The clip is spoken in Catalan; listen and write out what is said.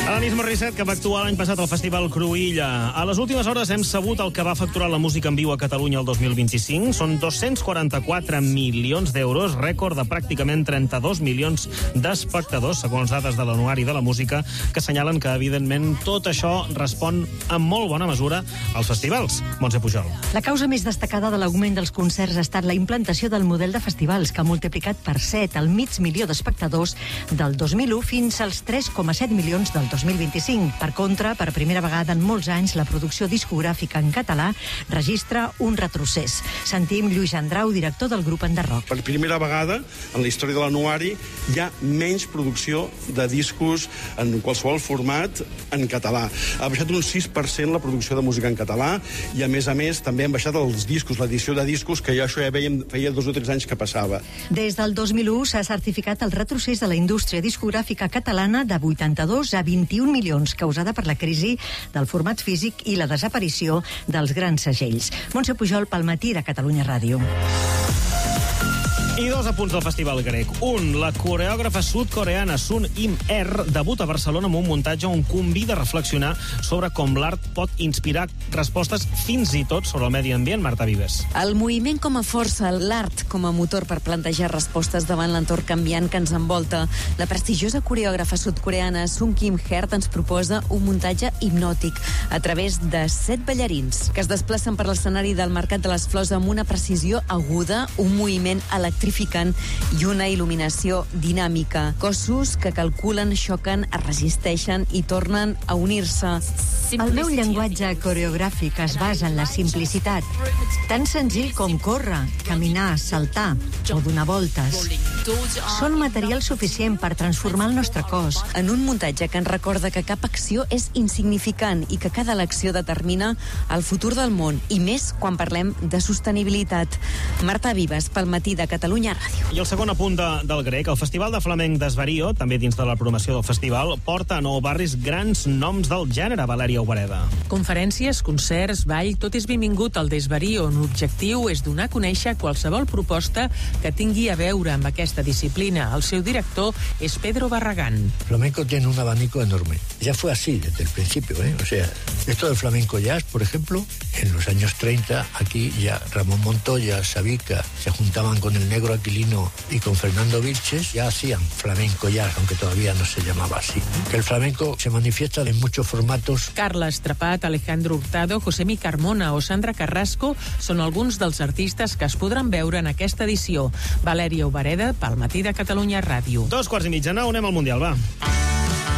Alanis Morissette, que va actuar l'any passat al Festival Cruïlla. A les últimes hores hem sabut el que va facturar la música en viu a Catalunya el 2025. Són 244 milions d'euros, rècord de pràcticament 32 milions d'espectadors, segons dades de l'Anuari de la Música, que assenyalen que, evidentment, tot això respon en molt bona mesura als festivals. Montse Pujol. La causa més destacada de l'augment dels concerts ha estat la implantació del model de festivals, que ha multiplicat per 7 el mig milió d'espectadors del 2001 fins als 3,7 milions del 2025. Per contra, per primera vegada en molts anys, la producció discogràfica en català registra un retrocés. Sentim Lluís Andrau, director del grup Enderrock. Per primera vegada en la història de l'Anuari hi ha menys producció de discos en qualsevol format en català. Ha baixat un 6% la producció de música en català i, a més, també han baixat els discos, l'edició de discos, que ja això ja veiem, feia 2 o 3 anys que passava. Des del 2001 s'ha certificat el retrocés de la indústria discogràfica catalana de 82 a 21 milions, causada per la crisi del format físic i la desaparició dels grans segells. Montse Pujol, pel Matí de Catalunya Ràdio. I 2 apunts del Festival Grec. Un, la coreògrafa sud-coreana Sun Im-er debuta a Barcelona amb un muntatge on convida a reflexionar sobre com l'art pot inspirar respostes fins i tot sobre el medi ambient. Marta Vives. El moviment com a força, l'art com a motor per plantejar respostes davant l'entorn canviant que ens envolta. La prestigiosa coreògrafa sud-coreana Sun Im-er ens proposa un muntatge hipnòtic a través de 7 ballarins que es desplacen per l'escenari del Mercat de les Flors amb una precisió aguda, un moviment electrificant i una il·luminació dinàmica. Cossos que calculen, xoquen, es resisteixen i tornen a unir-se. El meu llenguatge coreogràfic es basa en la simplicitat. Tan senzill com córrer, caminar, saltar o donar voltes. Són material suficient per transformar el nostre cos. En un muntatge que ens recorda que cap acció és insignificant i que cada elecció determina el futur del món, i més quan parlem de sostenibilitat. Marta Vives, pel Matí de Catalunya Ràdio. I el segon apunt del Grec, el Festival de Flamenc d'Esvarío, també dins de la programació del festival, porta a Nou Barris grans noms del gènere. Valèria Obereda. Conferències, concerts, ball, tot és benvingut al Desvarío, on l'objectiu és donar a conèixer qualsevol proposta que tingui a veure amb aquesta disciplina. El seu director es Pedro Barragán. Flamenco tiene un abanico enorme. Ya fue así desde el principio, O sea, esto del flamenco jazz, por ejemplo, en los años 30, aquí ya Ramón Montoya, Sabica, se juntaban con el Negro Aquilino y con Fernando Vilches, ya hacían flamenco jazz, aunque todavía no se llamaba así. Que el flamenco se manifiesta en muchos formatos. Carles Trapat, Alejandro Hurtado, Josemi Carmona o Sandra Carrasco són alguns dels artistes que es podran veure en aquesta edició. Valèria Obereda, pel Matí de Catalunya Ràdio. 2:15, anem al Mundial, va.